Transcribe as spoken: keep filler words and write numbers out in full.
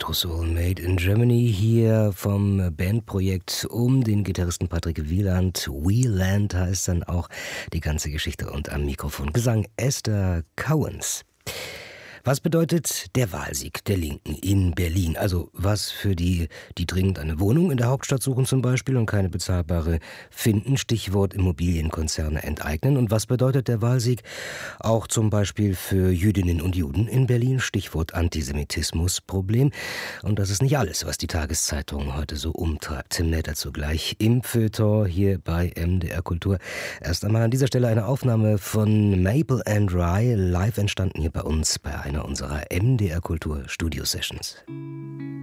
Retro Soul Made in Germany hier vom Bandprojekt um den Gitarristen Patrick Wieland. Wieland heißt dann auch die ganze Geschichte und am Mikrofon Gesang Esther Cowens. Was bedeutet der Wahlsieg der Linken in Berlin? Also was für die, die dringend eine Wohnung in der Hauptstadt suchen zum Beispiel und keine bezahlbare finden, Stichwort Immobilienkonzerne enteignen. Und was bedeutet der Wahlsieg auch zum Beispiel für Jüdinnen und Juden in Berlin, Stichwort Antisemitismusproblem. Und das ist nicht alles, was die Tageszeitung heute so umtreibt. Mehr dazu gleich im Feuilleton hier bei M D R Kultur. Erst einmal an dieser Stelle eine Aufnahme von Maple and Rye, live entstanden hier bei uns bei einer unserer M D R Kultur Studio Sessions.